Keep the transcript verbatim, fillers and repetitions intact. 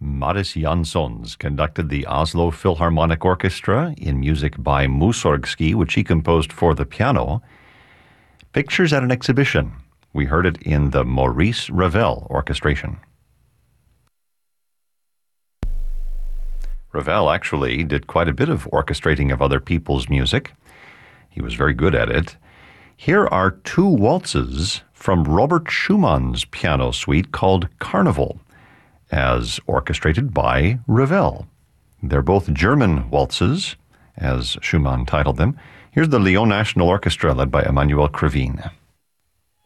Maris Jansons conducted the Oslo Philharmonic Orchestra in music by Mussorgsky, which he composed for the piano. Pictures at an exhibition. We heard it in the Maurice Ravel orchestration. Ravel actually did quite a bit of orchestrating of other people's music. He was very good at it. Here are two waltzes from Robert Schumann's piano suite called Carnival, as orchestrated by Ravel. They're both German waltzes, as Schumann titled them. Here's the Lyon National Orchestra led by Emmanuel Krivine.